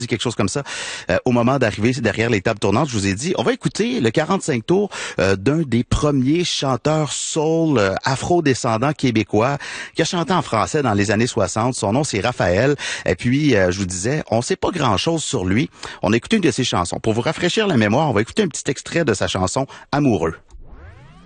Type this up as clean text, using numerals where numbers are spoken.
dit quelque chose comme ça, au moment d'arriver derrière les tables tournantes, je vous ai dit, on va écouter le 45 tours d'un des premiers chanteurs soul afro-descendants québécois qui a chanté en français dans les années 60. Son nom, c'est Raphaël. Et puis, je vous disais, on sait pas grand-chose sur lui. On a écouté une de ses chansons. Pour vous rafraîchir la mémoire, on va écouter un petit extrait de sa chanson « Amoureux ».